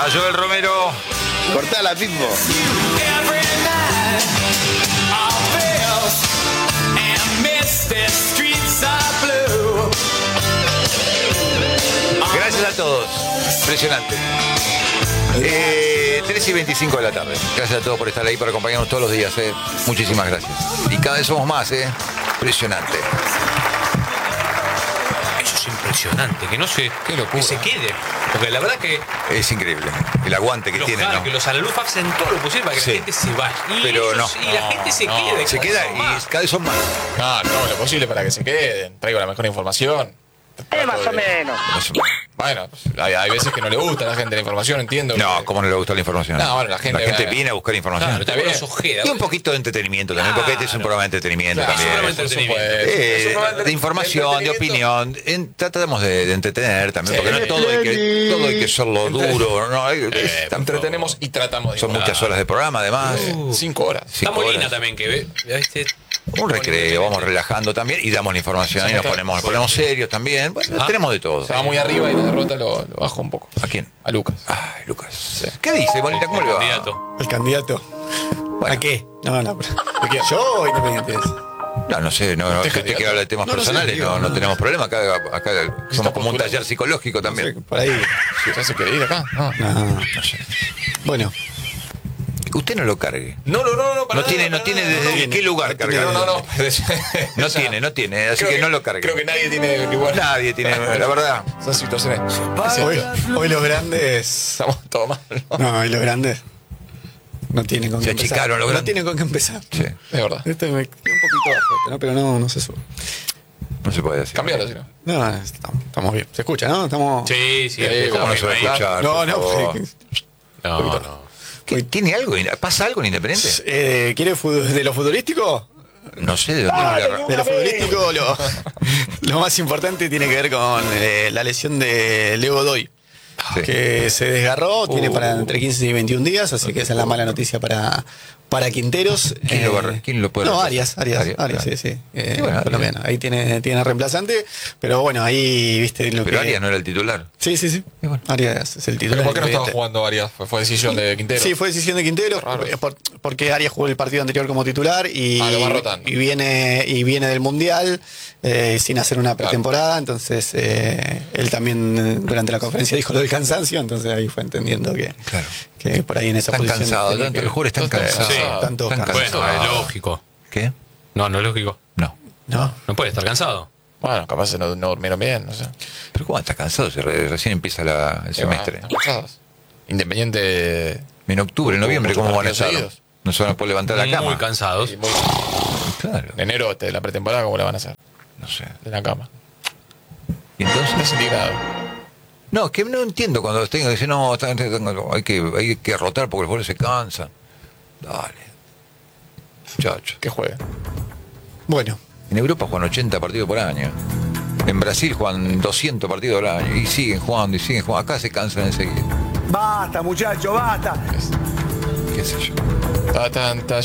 A Joel Romero. Cortala, Pipo. Gracias a todos. Impresionante. 3:25 de la tarde. Gracias a todos por estar ahí, por acompañarnos todos los días. Muchísimas gracias. Y cada vez somos más. Impresionante. Eso es impresionante, que no se, Qué locura. que se quede. Porque la verdad que Es increíble. El aguante que los tienen, ¿no? que los Alaluf hacen todo lo posible para que Sí. la gente se vaya. Y Pero ellos- no. Y la gente se quede. Se queda y cada vez son más. No, todo lo posible para que se queden. Traigo la mejor información. Más o menos. Bueno, hay veces que no le gusta a la gente la información, entiendo. No, ¿cómo no le gusta la información? No, bueno, la gente viene a buscar información. Claro, te bien. los ojeda. Y un poquito de entretenimiento también, porque este es un programa de entretenimiento Claro, también. es un programa de entretenimiento. Es un programa De información, de opinión. Tratamos de entretener también, Sí. porque no todo hay que serlo duro. No, Entretenemos y tratamos de son muchas horas de programa, además. 5 horas. Está 5 Molina horas. también, que ve. ¿Viste? Un recreo, vamos relajando también y damos la información y nos ponemos serios también. Bueno, tenemos de todo. Se va muy arriba y la derrota lo bajo un poco. ¿A quién? A Lucas. Ay, Lucas. ¿Qué dice, Molina? ¿Cómo le va? Candidato. El candidato. Bueno. ¿A qué? No. ¿De quién? ¿Yo o Independientes? No sé, no, Usted usted candidato. quiere hablar de temas No, no sé, personales, digo, no no. tenemos problema. Acá somos como un postulando. taller psicológico No sé, también. por ahí. ¿Ya se quiere ir acá? No. No sé. Bueno. Usted no lo cargue. No, para No tiene desde qué lugar cargar. No. No tiene, así que no lo cargue. Creo que nadie tiene igual. Nadie tiene, la verdad. Son situaciones. Hoy los grandes. Estamos todos mal, ¿no? No, hoy los grandes. No tienen con Se qué empezar. achicaron los No grandes. tienen con qué empezar. Sí, Es verdad. Este me queda un poquito bajo, ¿no? Pero no se sube. no se puede decir. Cambiarlo, si no. No, estamos bien. ¿Se escucha, no? Estamos. Sí, ¿Cómo no se va a escuchar? No, por no. favor? No. ¿Qué, ¿Tiene algo? ¿Pasa algo en Independiente? ¿Quiere de lo futbolístico? No sé de dónde lo agarra. De lo futbolístico, lo más importante tiene que ver con la lesión de Leo Godoy. Sí. Que se desgarró, tiene para entre 15 y 21 días, así que esa es la mala noticia para Quinteros. ¿Quién lo agarra? ¿Quién lo puede No, reemplazar? Arias, sí. bueno, por lo Arias. menos. Ahí tiene reemplazante, pero bueno, ahí viste lo Pero que. Arias no era el titular. Sí. Y bueno. Arias es el ¿Pero titular. por qué no estaba Independiente. jugando Arias? ¿Fue decisión de Quintero? Sí, fue decisión de Quintero, Raro. porque Arias jugó el partido anterior como titular y, lo va rotando. y viene del Mundial sin hacer una pretemporada, entonces él también durante la conferencia dijo lo del cansancio, entonces ahí fue entendiendo Claro. que por ahí en esa Están posición cansados, tenía tanto que- los jugadores están cansados. Sí, están todos están cansados. Bueno, cansados. es lógico. ¿Qué? No es lógico. No. No, No puede estar cansado. Bueno, capaz no durmieron bien, no sé. Pero ¿cómo está cansado? Si recién empieza el semestre. Están cansados. Independiente. En octubre, en noviembre, Muchos ¿cómo van a partidos estar? seguidos. No se van a poder levantar la Muy cama. cansados. y muy- Claro, En enero, la pretemporada, ¿cómo la van a hacer? no sé. De la cama. ¿Y entonces? Desindignado. No, es que no entiendo cuando tengo que decir, no, hay que rotar porque los jugadores se cansan. Dale. Muchacho. Que juegue. bueno, En Europa juegan 80 partidos por año. En Brasil juegan 200 partidos por año. Y siguen jugando, y siguen jugando. Acá se cansan enseguida. Basta, muchacho, basta. ¿Qué sé yo? Está